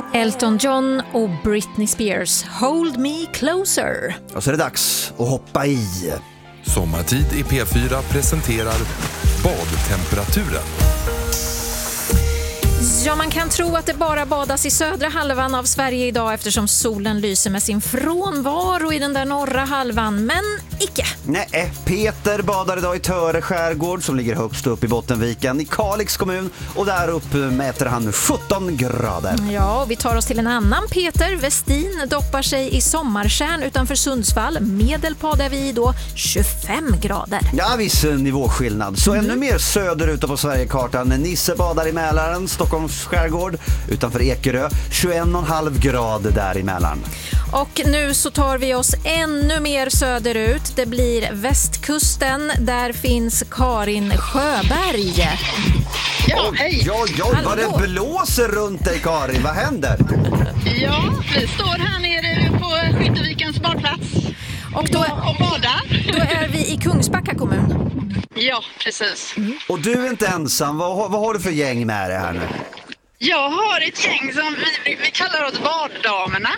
Elton John och Britney Spears, Hold Me Closer. Och så är det dags att hoppa i. Sommartid i P4 presenterar badtemperaturen. Ja, man kan tro att det bara badas i södra halvan av Sverige idag eftersom solen lyser med sin frånvaro i den där norra halvan, men icke. Nej, Peter badar idag i Töre skärgård som ligger högst upp i Bottenviken i Kalix kommun och där uppe mäter han 17 grader. Ja, och vi tar oss till en annan Peter. Westin doppar sig i Sommartjärn utanför Sundsvall. Medelpad är vi då 25 grader. Ja, viss nivåskillnad. Så ännu mer söderut på Sverigekartan. Nisse badar i Mälaren, Stockholms skärgård utanför Ekerö. 21,5 grader där i Mälaren. Och nu så tar vi oss ännu mer söderut. Det blir västkusten. Där finns Karin Sjöberg. Ja, hej. Vad det blåser runt dig, Karin. Vad händer? Ja, vi står här nere på Skyttevikens badplats Och och badar. då är vi i Kungsbacka kommun. Ja, precis. Och du är inte ensam. Vad har du för gäng med dig här nu? Jag har ett gäng som vi kallar oss baddamerna.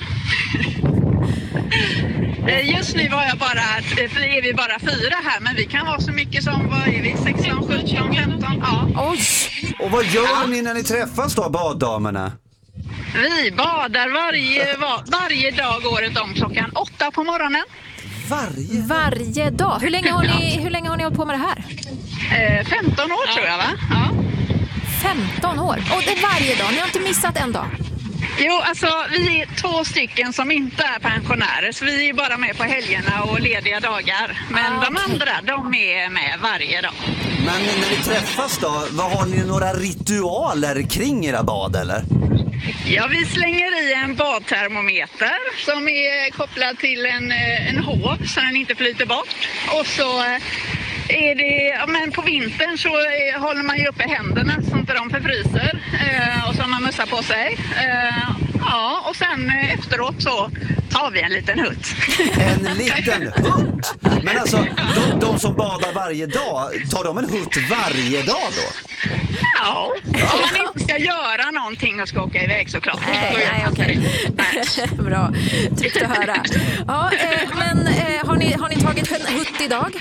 Just nu är vi bara 4 här, men vi kan vara så mycket som, vad är vi, 16, 17, 15, ja. Oj! Och vad gör ni när ni träffas då, baddamerna? Vi badar varje dag året om klockan 8 på morgonen. Varje dag. Hur länge har ni hållit på med det här? 15 år tror jag, va? Ja. 15 år. Och det är varje dag. Ni har inte missat en dag. Jo, alltså vi är 2 stycken som inte är pensionärer, så vi är bara med på helgerna och lediga dagar. Men de andra, de är med varje dag. Men när ni träffas då, har ni några ritualer kring era bad eller? Ja, vi slänger i en badtermometer som är kopplad till en håv så den inte flyter bort. Och så är det, men på vintern så håller man ju uppe händerna så inte de förfryser. Och så har man mössa på sig. Ja, och sen efteråt så tar vi en liten hutt. En liten hutt? Men alltså, de som badar varje dag, tar de en hutt varje dag då? Ja, om man inte ska göra någonting och ska åka iväg såklart. Nej, okej. Bra, tryggt att höra. Ja, men har ni tagit en hutt idag?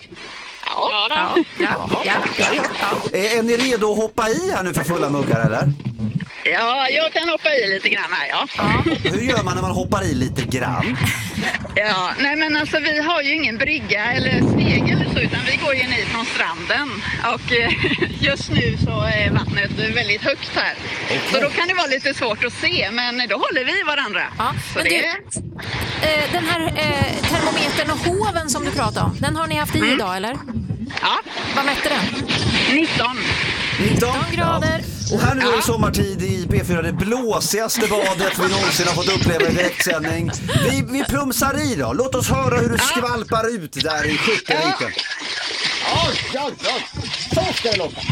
Ja. Är ni redo att hoppa i här nu för fulla muggar eller? Ja, jag kan hoppa i lite grann här, ja. Hur gör man när man hoppar i lite grann? Ja, nej men alltså vi har ju ingen brygga eller steg eller så, utan vi går ju ner från stranden. Och just nu så är vattnet väldigt högt här. Okay. Så då kan det vara lite svårt att se, men då håller vi varandra. Ja, så men den här termometern och hoven som du pratade om, den har ni haft i idag eller? Ja. Vad mätte den? 19 grader. Ja. Och här nu är det sommartid i P4, det blåsigaste badet vi någonsin har fått uppleva i direktsändning. Vi plumsar i då. Låt oss höra hur du skvalpar ut där i Skytteviken. Ja. Så ska det låta.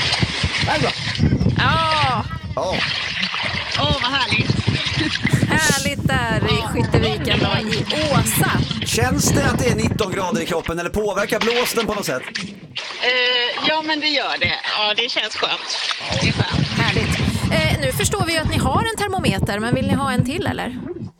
Ja. Vad härligt. Härligt där i Skytteviken då, i Åsa. Känns det att det är 19 grader i kroppen eller påverkar blåsten på något sätt? Ja, men det gör det. Ja, det känns skönt. Det är skönt. Härligt. Nu förstår vi ju att ni har en termometer, men vill ni ha en till eller?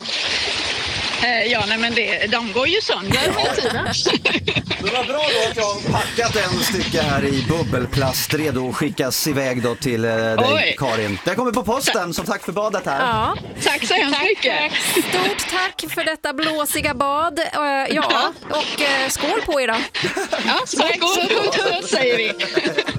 Ja, nej men de går ju sönder hela tiden. Det var bra då att jag har packat en stycke här i bubbelplast redo att skickas iväg då till dig, Karin. Den kommer på posten som tack för badet här. Ja. Tack så hemskt mycket. Stort tack för detta blåsiga bad. Och skål på er då. Ja, skål säger vi.